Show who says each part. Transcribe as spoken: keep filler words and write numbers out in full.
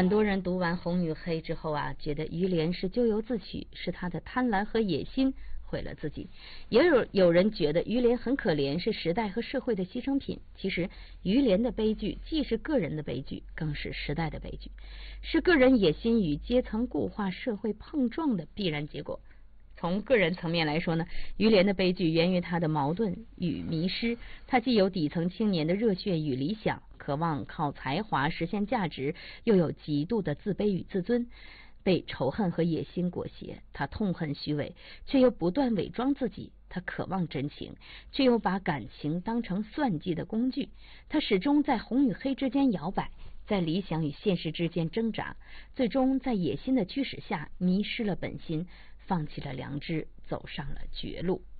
Speaker 1: 很多人读完《红与黑》之后啊，觉得于连是咎由自取，是他的贪婪和野心毁了自己。也有有人觉得于连很可怜，是时代和社会的牺牲品。其实于连的悲剧既是个人的悲剧，更是时代的悲剧，是个人野心与阶层固化社会碰撞的必然结果。从个人层面来说呢，于连的悲剧源于他的矛盾与迷失。他既有底层青年的热血与理想，渴望靠才华实现价值，又有极度的自卑与自尊，被仇恨和野心裹挟。他痛恨虚伪，却又不断伪装自己。他渴望真情，却又把感情当成算计的工具。他始终在红与黑之间摇摆，在理想与现实之间挣扎，最终在野心的驱使下迷失了本心，放弃了良知，走上了绝路。